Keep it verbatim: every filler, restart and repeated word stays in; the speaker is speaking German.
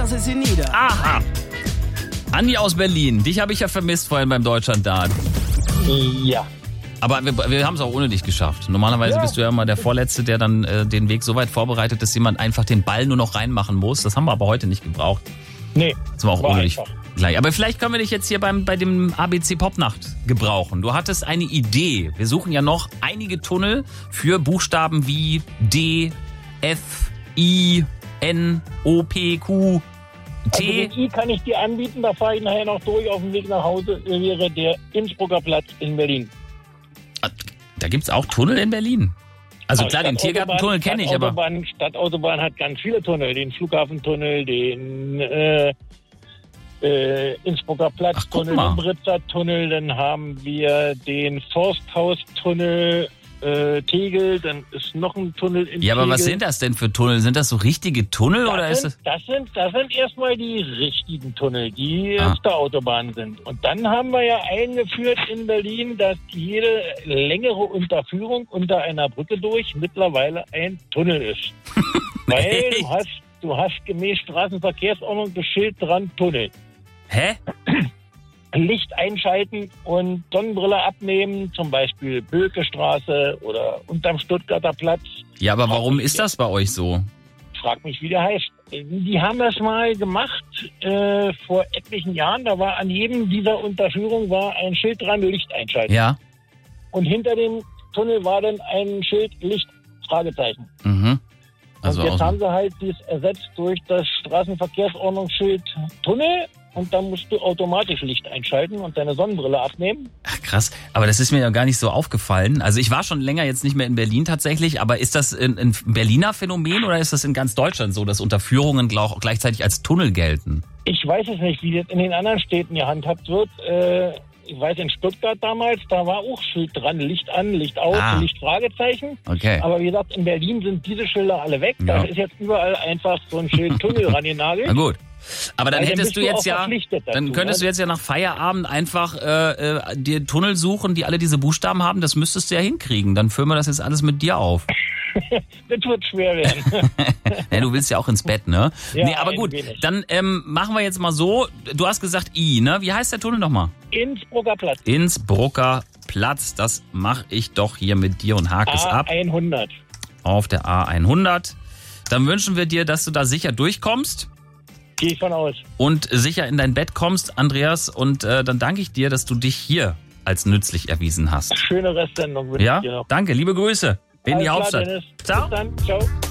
lasse sie nieder. Aha. Andi aus Berlin, dich habe ich ja vermisst vorhin beim Deutschlanddat. Ja. Aber wir, wir haben es auch ohne dich geschafft. Normalerweise ja. bist du ja immer der Vorletzte, der dann äh, den Weg so weit vorbereitet, dass jemand einfach den Ball nur noch reinmachen muss. Das haben wir aber heute nicht gebraucht. Nee. Das war auch war ohne dich einfach. gleich. Aber vielleicht können wir dich jetzt hier beim, bei dem A B C Popnacht gebrauchen. Du hattest eine Idee. Wir suchen ja noch einige Tunnel für Buchstaben wie D, F, I, N, O, P, Q, T. Also den I kann ich dir anbieten, da fahre ich nachher noch durch. Auf dem Weg nach Hause wäre der Innsbrucker Platz in Berlin. Da gibt's auch Tunnel in Berlin? Also aber klar, den Tiergartentunnel kenne ich, aber... Stadtautobahn hat ganz viele Tunnel. Den Flughafentunnel, den äh, äh, Innsbrucker Platztunnel, den Britzer Tunnel. Dann haben wir den Forsthaustunnel, äh, Tegel. Dann ist noch ein Tunnel in Ja, aber Tegel. was sind das denn für Tunnel? Sind das so richtige Tunnel das oder sind, ist es... Das sind, das sind erstmal die richtigen Tunnel, die Ah. auf der Autobahn sind. Und dann haben wir ja eingeführt in Berlin, dass jede längere Unterführung unter einer Brücke durch mittlerweile ein Tunnel ist. Weil du hast, du hast gemäß Straßenverkehrsordnung das Schild dran, Tunnel. Hä? Licht einschalten und Sonnenbrille abnehmen, zum Beispiel Bökestraße oder unterm Stuttgarter Platz. Ja, aber warum ist das bei euch so? Frag mich, wie der heißt. Die haben das mal gemacht äh, vor etlichen Jahren. Da war an jedem dieser Unterführungen war ein Schild dran, Licht einschalten. Ja. Und hinter dem Tunnel war dann ein Schild, Licht, Fragezeichen. Mhm. Also und jetzt auch haben sie halt dies ersetzt durch das Straßenverkehrsordnungsschild Tunnel. Und dann musst du automatisch Licht einschalten und deine Sonnenbrille abnehmen. Ach, krass, aber das ist mir ja gar nicht so aufgefallen. Also ich war schon länger jetzt nicht mehr in Berlin tatsächlich, aber ist das ein, ein Berliner Phänomen oder ist das in ganz Deutschland so, dass Unterführungen auch gleichzeitig als Tunnel gelten? Ich weiß es nicht, wie das in den anderen Städten gehandhabt wird. Äh, ich weiß, in Stuttgart damals, da war auch Schild dran, Licht an, Licht aus, Ah. Licht Fragezeichen. Okay. Aber wie gesagt, in Berlin sind diese Schilder alle weg. Ja. Da ist jetzt überall einfach so ein Schild Tunnel rangenagelt. Na gut. Aber dann Weil dann hättest bist du du jetzt auch ja, verpflichtet dazu, dann könntest ne? du jetzt ja nach Feierabend einfach äh, äh, dir Tunnel suchen, die alle diese Buchstaben haben. Das müsstest du ja hinkriegen. Dann füllen wir das jetzt alles mit dir auf. Das wird schwer werden. Ja, du willst ja auch ins Bett, ne? Ja, nee, aber ein gut, wenig. dann ähm, machen wir jetzt mal so. Du hast gesagt I, ne? Wie heißt der Tunnel nochmal? Innsbrucker Platz. Innsbrucker Platz. Das mache ich doch hier mit dir und hake es A ab. hundert. Auf der A hundert. Dann wünschen wir dir, dass du da sicher durchkommst. Gehe ich von aus. Und sicher in dein Bett kommst, Andreas. Und äh, dann danke ich dir, dass du dich hier als nützlich erwiesen hast. Schöne Restsendung wünsche Ja, ich dir noch. danke, liebe Grüße in die Alles klar, Hauptstadt. Dennis. Ciao. Bis dann. Ciao.